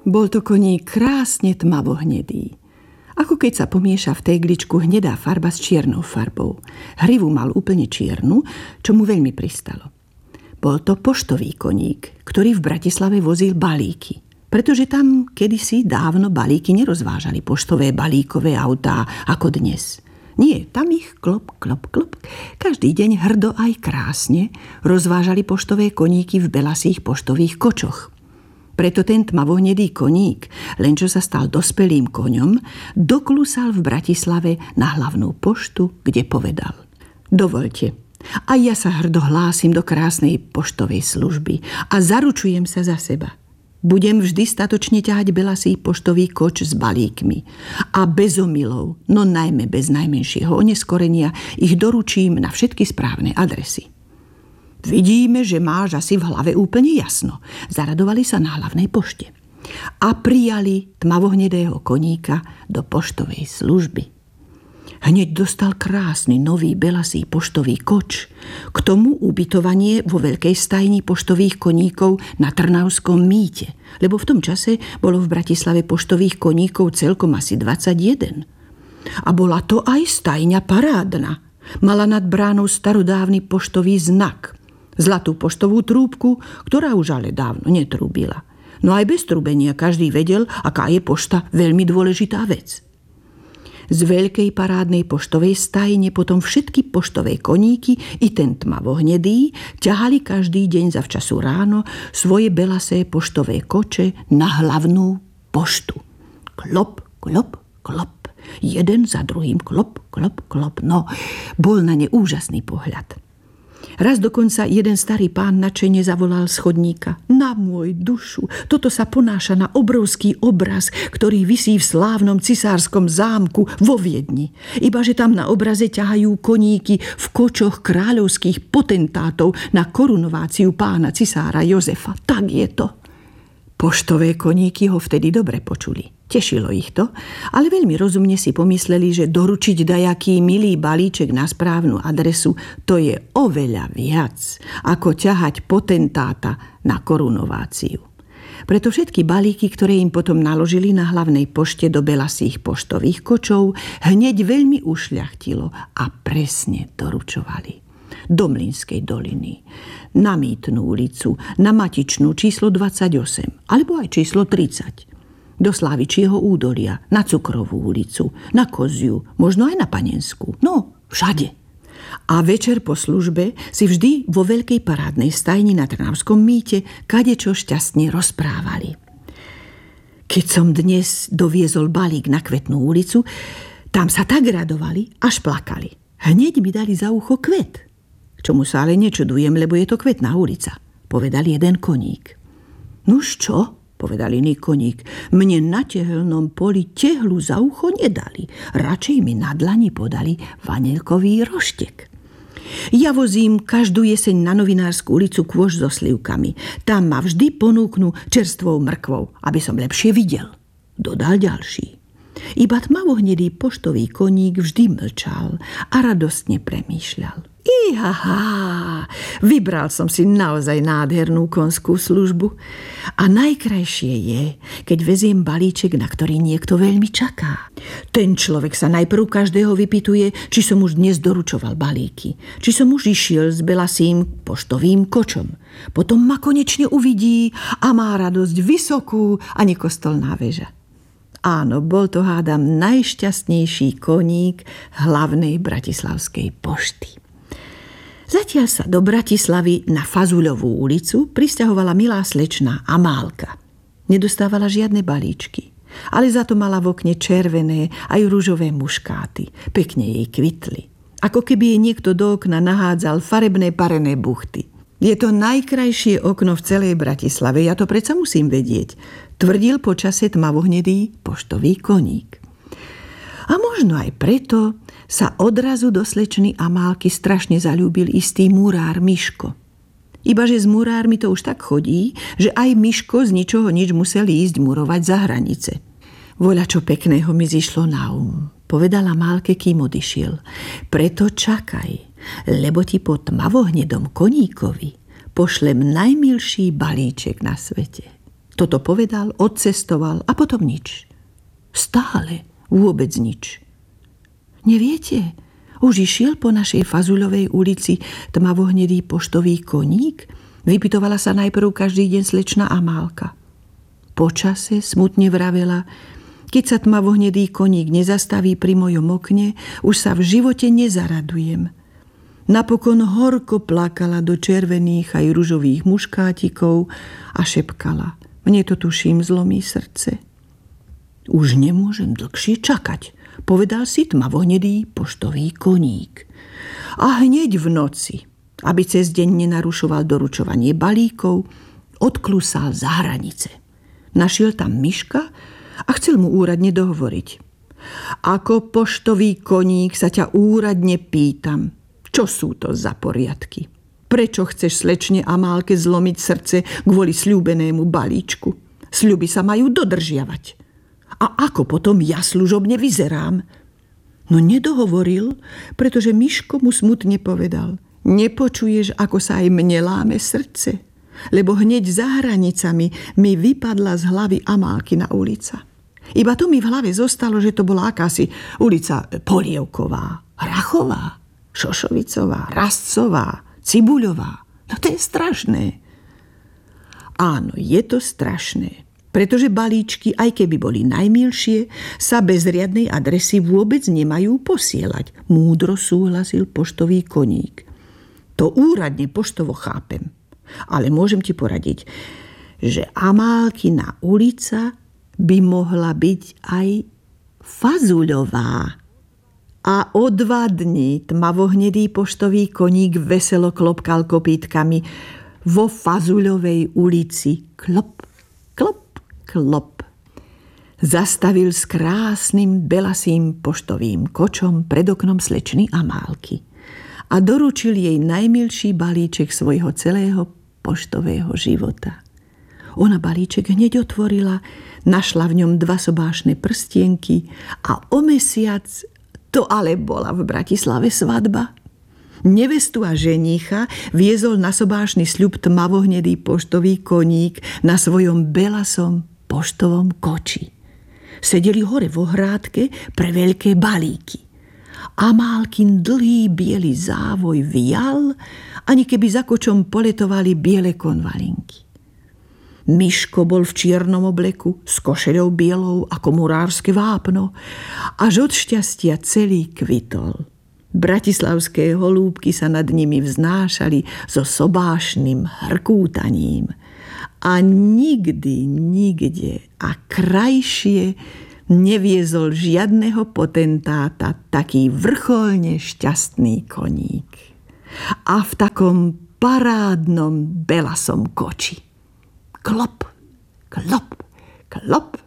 Bol to koník krásne tmavohnedý. Ako keď sa pomieša v tégličku hnedá farba s čiernou farbou. Hrivu mal úplne čiernu, čo mu veľmi pristalo. Bol to poštový koník, ktorý v Bratislave vozil balíky. Pretože tam kedysi dávno balíky nerozvážali poštové balíkové autá ako dnes. Nie, tam ich klop, klop, klop. Každý deň hrdo aj krásne rozvážali poštové koníky v belasých poštových kočoch. Preto ten tmavohnedý koník, len čo sa stal dospelým koňom, doklusal v Bratislave na hlavnú poštu, kde povedal: Dovoľte, aj ja sa hrdo hlásim do krásnej poštovej služby a zaručujem sa za seba. Budem vždy statočne ťahať belasý poštový koč s balíkmi a bez omylov, no najmä bez najmenšieho oneskorenia, ich doručím na všetky správne adresy. Vidíme, že máš asi v hlave úplne jasno. Zaradovali sa na hlavnej pošte a prijali tmavohnedého koníka do poštovej služby. Hneď dostal krásny nový belasý poštový koč, k tomu ubytovanie vo veľkej stajni poštových koníkov na Trnavskom mýte, lebo v tom čase bolo v Bratislave poštových koníkov celkom asi 21. A bola to aj stajňa parádna. Mala nad bránou starodávny poštový znak, zlatú poštovú trúbku, ktorá už ale dávno netrúbila. No aj bez trúbenia každý vedel, aká je pošta veľmi dôležitá vec. Z veľkej parádnej poštovej stajne potom všetky poštové koníky i ten tmavohnedý ťahali každý deň zavčasu ráno svoje belasé poštové koče na hlavnú poštu. Klop, klop, klop. Jeden za druhým klop, klop, klop. No, bol na ne úžasný pohľad. Raz dokonca jeden starý pán nadšene zavolal z chodníka: Na môj dušu, toto sa ponáša na obrovský obraz, ktorý visí v slávnom cisárskom zámku vo Viedni. Ibaže tam na obraze ťahajú koníky v kočoch kráľovských potentátov na korunováciu pána cisára Jozefa. Tak je to. Poštové koníky ho vtedy dobre počuli. Tešilo ich to, ale veľmi rozumne si pomysleli, že doručiť dajaký milý balíček na správnu adresu, to je oveľa viac, ako ťahať potentáta na korunováciu. Preto všetky balíky, ktoré im potom naložili na hlavnej pošte do belasých poštových kočov, hneď veľmi ušľachtilo a presne doručovali. Do Mlynskej doliny, na Mýtnu ulicu, na Matičnú číslo 28, alebo aj číslo 30, do Slavičieho údolia, na Cukrovú ulicu, na Koziu, možno aj na Panenskú. No, všade. A večer po službe si vždy vo veľkej parádnej stajni na Trnavskom mýte kadečo šťastne rozprávali. Keď som dnes doviezol balík na Kvetnú ulicu, tam sa tak radovali, až plakali. Hneď mi dali za ucho kvet. Čomu sa ale nečudujem, lebo je to Kvetná ulica, povedal jeden koník. Nuž čo? Povedal iný koník. Mne na tehelnom poli tehlu za ucho nedali. Radšej mi na dlani podali vanilkový roštek. Ja vozím každú jeseň na Novinárskú ulicu kôš so slivkami. Tam ma vždy ponúknú čerstvou mrkvou, aby som lepšie videl. Dodal ďalší. Iba tmavohnedý poštový koník vždy mlčal a radostne premýšľal. Ihaha, vybral som si naozaj nádhernú konskú službu. A najkrajšie je, keď veziem balíček, na ktorý niekto veľmi čaká. Ten človek sa najprv každého vypytuje, či som už dnes doručoval balíky, či som už išiel s belasým poštovým kočom. Potom ma konečne uvidí a má radosť vysokú ani kostolná väža. Áno, bol to, hádam, najšťastnejší koník hlavnej bratislavskej pošty. Zatiaľ sa do Bratislavy na Fazuľovú ulicu prisťahovala milá slečna Amálka. Nedostávala žiadne balíčky, ale za to mala v okne červené aj ružové muškáty. Pekne jej kvitli. Ako keby jej niekto do okna nahádzal farebné parené buchty. Je to najkrajšie okno v celej Bratislave, ja to predsa musím vedieť, tvrdil počase tmavohnedý poštový koník. A možno aj preto sa odrazu do slečny Amálky strašne zaľúbil istý murár Miško. Ibaže s murármi to už tak chodí, že aj Miško z ničoho nič musel ísť murovať za hranice. Voľačo pekného mi zišlo na povedala Amálke, kým odišiel. Preto čakaj, lebo ti po tmavohnedom koníkovi pošlem najmilší balíček na svete. Toto povedal, odcestoval a potom nič. Stále vôbec nič. Neviete, už išiel po našej Fazuľovej ulici tmavohnedý poštový koník? Vypytovala sa najprv každý deň slečna Amálka. Po čase smutne vravela: keď sa tmavohnedý koník nezastaví pri mojom okne, už sa v živote nezaradujem. Napokon horko plakala do červených aj ružových muškátikov a šepkala: mne to, tuším, zlomí srdce. Už nemôžem dlhšie čakať, povedal si tmavohnedý poštový koník. A hneď v noci, aby cez deň nenarušoval doručovanie balíkov, odklusal za hranice. Našiel tam Miška a chcel mu úradne dohovoriť. Ako poštový koník sa ťa úradne pýtam, čo sú to za poriadky? Prečo chceš slečne Amálke zlomiť srdce kvôli sľúbenému balíčku? Sľuby sa majú dodržiavať. A ako potom ja služobne vyzerám? No nedohovoril, pretože Miško mu smutne povedal: nepočuješ, ako sa aj mne láme srdce? Lebo hneď za hranicami mi vypadla z hlavy Amálkina ulica. Iba to mi v hlave zostalo, že to bola akási ulica Polievková, Rachová, Šošovicová, Rastcová, Cibuľová. No to je strašné. Áno, je to strašné, pretože balíčky, aj keby boli najmilšie, sa bez riadnej adresy vôbec nemajú posielať. Múdro súhlasil poštový koník. To úradne poštovo chápem. Ale môžem ti poradiť, že Amálkina ulica by mohla byť aj Fazuľová. A o 2 dni tmavohnedý poštový koník veselo klopkal kopýtkami vo Fazuľovej ulici. Klop, klop, klop. Zastavil s krásnym belasým poštovým kočom pred oknom slečny Amálky a doručil jej najmilší balíček svojho celého poštového života. Ona balíček hneď otvorila, našla v ňom 2 sobášne prstienky a o mesiac to ale bola v Bratislave svadba. Nevestu a ženícha viezol na sobášny sľub tmavohnedý poštový koník na svojom belasom poštovom koči. Sedeli hore vo hrádke pre veľké balíky. Amálkin dlhý biely závoj vial, ani keby za kočom poletovali biele konvalinky. Miško bol v čiernom obleku s košeľou bielou ako murárske vápno, až od šťastia celý kvitol. Bratislavské holúbky sa nad nimi vznášali so sobášným hrkútaním. A nikdy, nikde a krajšie neviezol žiadneho potentáta taký vrcholne šťastný koník. A v takom parádnom belasom koči. Klop, klop, klop.